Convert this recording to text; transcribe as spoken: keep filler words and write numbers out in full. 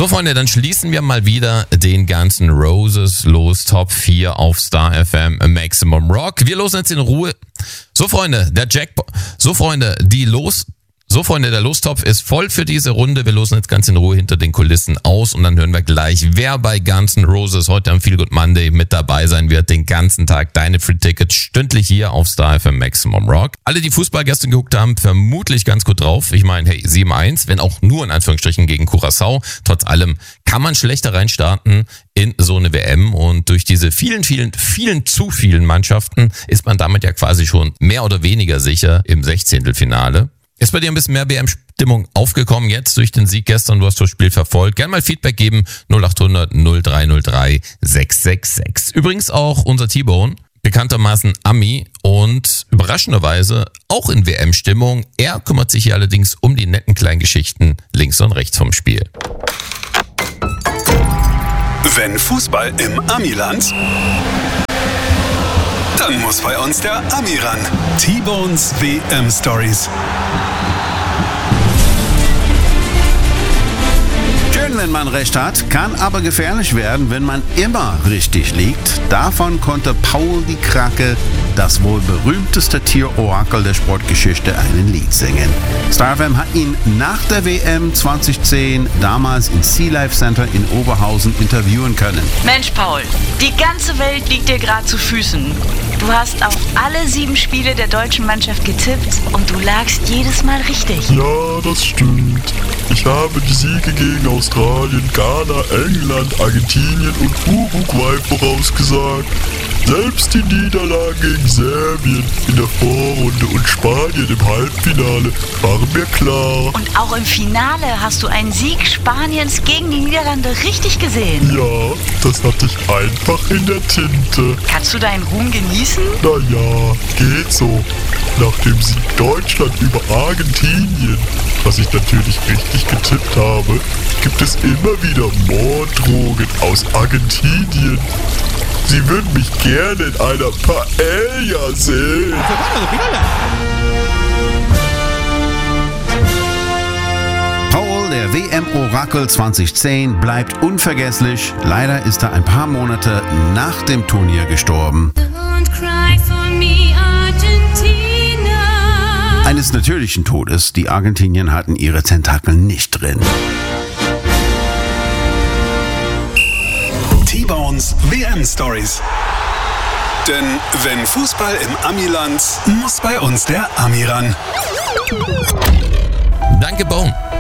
So Freunde, dann schließen wir mal wieder den ganzen Roses los, Top vier auf Star F M Maximum Rock. Wir losen jetzt in Ruhe. So Freunde, der Jackpot. So Freunde, die los... So Freunde, der Lostopf ist voll für diese Runde. Wir losen jetzt ganz in Ruhe hinter den Kulissen aus und dann hören wir gleich, wer bei Guns N' Roses heute am Feel Good Monday mit dabei sein wird. Den ganzen Tag deine Free Tickets stündlich hier auf Star F M Maximum Rock. Alle, die Fußball gestern geguckt haben, vermutlich ganz gut drauf. Ich meine, hey, sieben eins, wenn auch nur in Anführungsstrichen gegen Curaçao. Trotz allem kann man schlechter reinstarten in so eine W M und durch diese vielen, vielen, vielen zu vielen Mannschaften ist man damit ja quasi schon mehr oder weniger sicher im Sechzehntelfinale. Ist bei dir ein bisschen mehr W M-Stimmung aufgekommen jetzt durch den Sieg gestern? Du hast das Spiel verfolgt. Gerne mal Feedback geben. null acht hundert null drei null drei sechs sechs sechs. Übrigens auch unser T-Bone, bekanntermaßen Ami und überraschenderweise auch in W M-Stimmung. Er kümmert sich hier allerdings um die netten kleinen Geschichten links und rechts vom Spiel. Wenn Fußball im Amiland, dann muss bei uns der Ami ran. T-Bones W M Stories. Schön, wenn man recht hat, kann aber gefährlich werden, wenn man immer richtig liegt. Davon konnte Paul die Krake, das wohl berühmteste Tier-Orakel der Sportgeschichte, ein Lied singen. Star F M hat ihn nach der W M zweitausendzehn damals im Sea Life Center in Oberhausen interviewen können. Mensch, Paul, die ganze Welt liegt dir gerade zu Füßen. Du hast auf alle sieben Spiele der deutschen Mannschaft getippt und du lagst jedes Mal richtig. Ja, das stimmt. Ich habe die Siege gegen Australien, Ghana, England, Argentinien und Uruguay vorausgesagt. Selbst die Niederlagen gegen Serbien in der Vorrunde und Spanien im Halbfinale waren mir klar. Und auch im Finale hast du einen Sieg Spaniens gegen die Niederlande richtig gesehen. Ja, das hatte ich einfach in der Tinte. Kannst du deinen Ruhm genießen? Na ja, geht so. Nach dem Sieg Deutschland über Argentinien, was ich natürlich richtig getippt habe, gibt es immer wieder Morddrohungen aus Argentinien. Sie würden mich gerne in einer Paella sehen. Paul, der W M-Orakel zweitausendzehn, bleibt unvergesslich. Leider ist er ein paar Monate nach dem Turnier gestorben. Don't cry for me, Argentina. Eines natürlichen Todes. Die Argentinier hatten ihre Tentakel nicht drin. T-Bones W M Stories. Denn wenn Fußball im Amiland, muss bei uns der Ami ran. Danke, Bone.